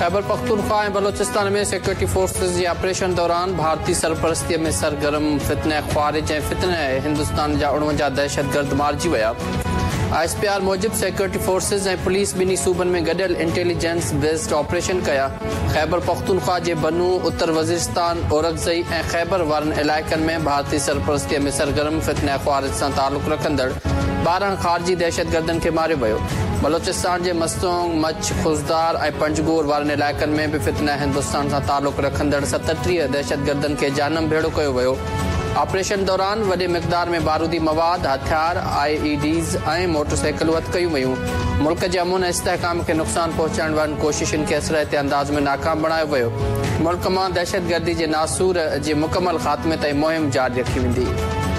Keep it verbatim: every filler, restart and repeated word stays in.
खैबर पख्तूनख्वा ऐं बलोचिस्तान में security forces जे operation दौरान भारतीय सरपरस्तीअ में सरगर्म फितने ख़्वारिज ऐं फितने हिंदुस्तान जा उणवंजाह दहशतगर्द मारिजी विया। I S P R Mujib security forces ऐं पुलिस ॿिन्ही सूबनि में गॾियल इंटेलिजेंस बेस्ड ऑपरेशन कया। खैबर पख्तूनख्वा जे बनू, उत्तर वज़ीरिस्तान, ओरगज़ई ऐं खैबर वारनि इलाइक़नि में भारतीय सरपरस्तीअ में सरगर्म फितने ख़्वारिज सां तालुक़ रखंदड़ ॿारहं ख़ारिजी दहशतगर्दनि खे मारियो वियो। बलोचिस्तान जे मस्तोंग, मच, खुज़दार ऐं पंजगोर वारनि इलाइक़नि में बि फितने हिंदुस्तान सां तालुक़ रखंदड़ सतटीह दहशतगर्दनि खे जानम भेड़ो कयो वियो। ऑपरेशन दौरान वॾे मिक़दार में बारूदी मवाद, हथियार, आई ई डीज़ ऐं मोटरसाइकिलूं हथ कयूं वयूं। मुल्क जे अमन ऐं इस्तेहकाम खे नुक़सान पहुचाइण वारनि कोशिशुनि खे असराइते अंदाज़ में नाकाम बणायो वियो। मुल्क मां दहशतगर्दी जे नासूर जे मुकमल ख़ात्मे ताईं मुहिम जारी रखी वेंदी।